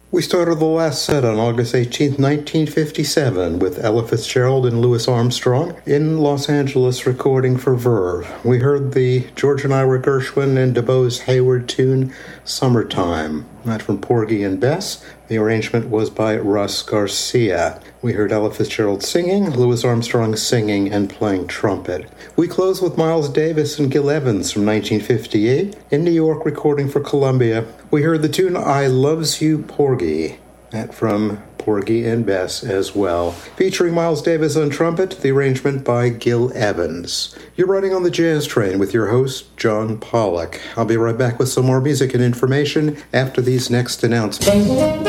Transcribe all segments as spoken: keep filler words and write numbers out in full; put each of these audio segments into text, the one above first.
We started the last set on August eighteenth, nineteen fifty-seven, with Ella Fitzgerald and Louis Armstrong in Los Angeles recording for Verve. We heard the George and Ira Gershwin and DuBose Hayward tune, Summertime. That from Porgy and Bess. The arrangement was by Russ Garcia. We heard Ella Fitzgerald singing, Louis Armstrong singing and playing trumpet. We close with Miles Davis and Gil Evans from nineteen fifty-eight, in New York recording for Columbia. We heard the tune I Loves You, Porgy. That from Porgy and Bess as well. Featuring Miles Davis on trumpet, the arrangement by Gil Evans. You're riding on the Jazz Train with your host, John Pollock. I'll be right back with some more music and information after these next announcements.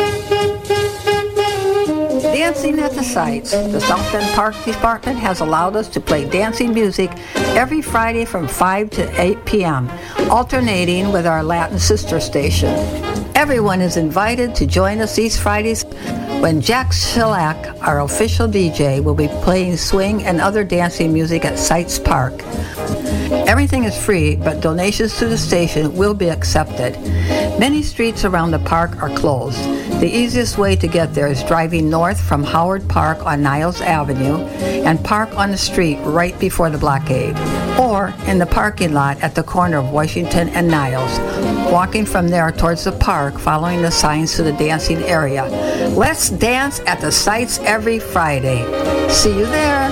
Dancing at the Sites. The South Bend Park Department has allowed us to play dancing music every Friday from five to eight p.m., alternating with our Latin sister station. Everyone is invited to join us these Fridays when Jack Shellac, our official D J, will be playing swing and other dancing music at Sites Park. Everything is free, but donations to the station will be accepted. Many streets around the park are closed. The easiest way to get there is driving north from Howard Park on Niles Avenue and park on the street right before the blockade, or in the parking lot at the corner of Washington and Niles, walking from there towards the park, following the signs to the dancing area. Let's dance at the Sites every Friday. See you there.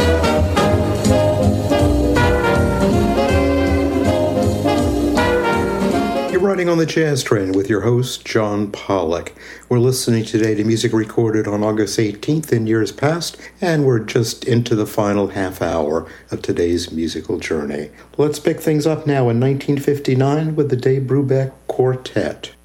Riding on the Jazz Train with your host, John Pollock. We're listening today to music recorded on August eighteenth in years past, and we're just into the final half hour of today's musical journey. Let's pick things up now in nineteen fifty-nine with the Dave Brubeck Quartet.